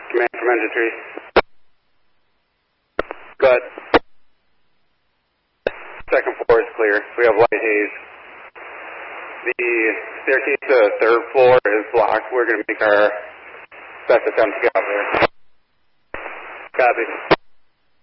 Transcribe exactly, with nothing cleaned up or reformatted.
Command from engine three. Go ahead. Second floor is clear. We have light haze. The staircase to the third floor is blocked. We're going to make our best attempt to get out there. Copy.